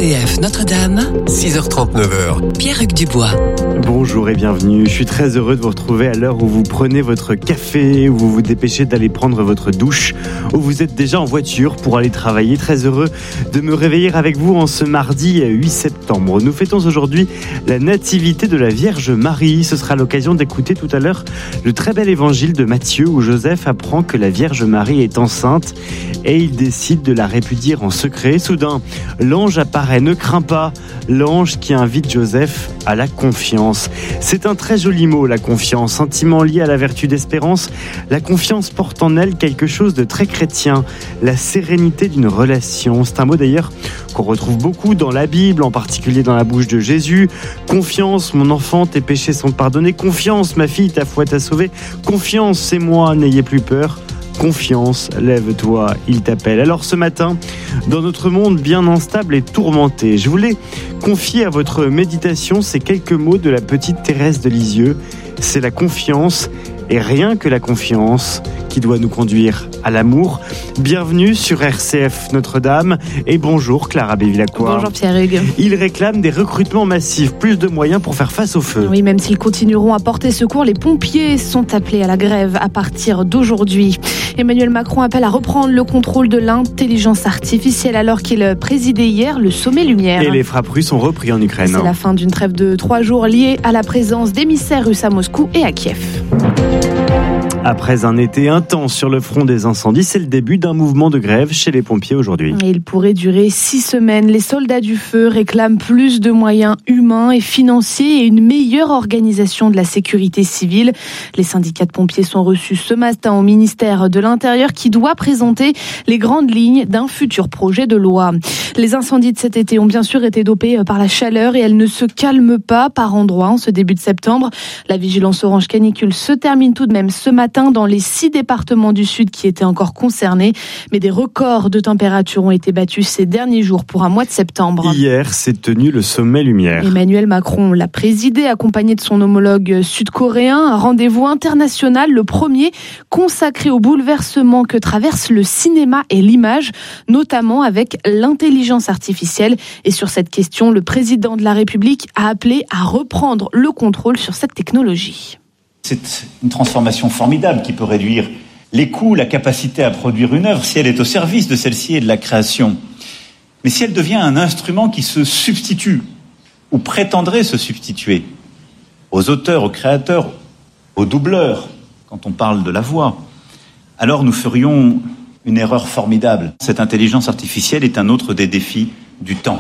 RCF Notre-Dame, 6h39. Pierre-Hugues Dubois. Bonjour et bienvenue. Je suis très heureux de vous retrouver à l'heure où vous prenez votre café, où vous vous dépêchez d'aller prendre votre douche, où vous êtes déjà en voiture pour aller travailler. Très heureux de me réveiller avec vous en ce mardi 8 septembre. Nous fêtons aujourd'hui la nativité de la Vierge Marie. Ce sera l'occasion d'écouter tout à l'heure le très bel évangile de Matthieu où Joseph apprend que la Vierge Marie est enceinte et il décide de la répudier en secret. Soudain, l'ange apparaît. Ne crains pas, l'ange qui invite Joseph à la confiance. C'est un très joli mot, la confiance, intimement lié à la vertu d'espérance. La confiance porte en elle quelque chose de très chrétien, la sérénité d'une relation. C'est un mot d'ailleurs qu'on retrouve beaucoup dans la Bible, en particulier dans la bouche de Jésus. Confiance, mon enfant, tes péchés sont pardonnés. Confiance, ma fille, ta foi t'a sauvé. Confiance, c'est moi, n'ayez plus peur. Confiance, lève-toi, il t'appelle. Alors ce matin, dans notre monde bien instable et tourmenté, je voulais confier à votre méditation ces quelques mots de la petite Thérèse de Lisieux. C'est la confiance, et rien que la confiance, qui doit nous conduire à l'amour. Bienvenue sur RCF Notre-Dame et bonjour Clara Bévilacqua. Bonjour Pierre-Hugues. Ils réclament des recrutements massifs, plus de moyens pour faire face au feu. Oui, même s'ils continueront à porter secours, les pompiers sont appelés à la grève à partir d'aujourd'hui. Emmanuel Macron appelle à reprendre le contrôle de l'intelligence artificielle alors qu'il présidait hier le sommet Lumière. Et les frappes russes ont repris en Ukraine. C'est la fin d'une trêve de 3 jours liée à la présence d'émissaires russes à Moscou et à Kiev. Après un été intense sur le front des incendies, c'est le début d'un mouvement de grève chez les pompiers aujourd'hui. Il pourrait durer 6 semaines. Les soldats du feu réclament plus de moyens humains et financiers et une meilleure organisation de la sécurité civile. Les syndicats de pompiers sont reçus ce matin au ministère de l'Intérieur qui doit présenter les grandes lignes d'un futur projet de loi. Les incendies de cet été ont bien sûr été dopés par la chaleur et elles ne se calment pas par endroits en ce début de septembre. La vigilance orange canicule se termine tout de même ce matin dans les 6 départements du Sud qui étaient encore concernés. Mais des records de température ont été battus ces derniers jours pour un mois de septembre. Hier s'est tenu le sommet Lumière. Emmanuel Macron l'a présidé, accompagné de son homologue sud-coréen. Un rendez-vous international, le premier consacré au bouleversement que traverse le cinéma et l'image, notamment avec l'intelligence artificielle. Et sur cette question, le président de la République a appelé à reprendre le contrôle sur cette technologie. C'est une transformation formidable qui peut réduire les coûts, la capacité à produire une œuvre si elle est au service de celle-ci et de la création. Mais si elle devient un instrument qui se substitue ou prétendrait se substituer aux auteurs, aux créateurs, aux doubleurs, quand on parle de la voix, alors nous ferions une erreur formidable. Cette intelligence artificielle est un autre des défis du temps.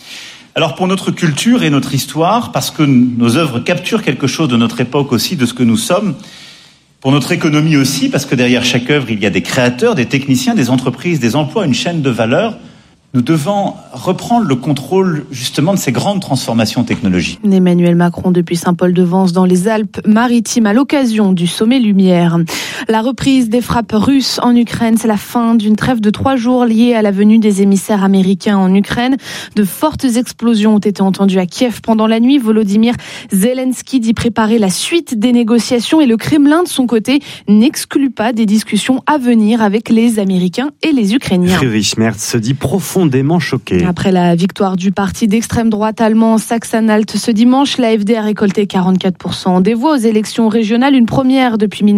Alors pour notre culture et notre histoire, parce que nos œuvres capturent quelque chose de notre époque aussi, de ce que nous sommes, pour notre économie aussi, parce que derrière chaque œuvre, il y a des créateurs, des techniciens, des entreprises, des emplois, une chaîne de valeur, nous devons reprendre le contrôle justement de ces grandes transformations technologiques. Emmanuel Macron depuis Saint-Paul-de-Vence dans les Alpes-Maritimes à l'occasion du sommet Lumière. La reprise des frappes russes en Ukraine, c'est la fin d'une trêve de 3 jours liée à la venue des émissaires américains en Ukraine. De fortes explosions ont été entendues à Kiev pendant la nuit. Volodymyr Zelensky dit préparer la suite des négociations et le Kremlin de son côté n'exclut pas des discussions à venir avec les Américains et les Ukrainiens. Friedrich Merz se dit profondément choqué. Après la victoire du parti d'extrême droite allemand Sachsen-Anhalt ce dimanche, l'AfD a récolté 44% des voix aux élections régionales, une première depuis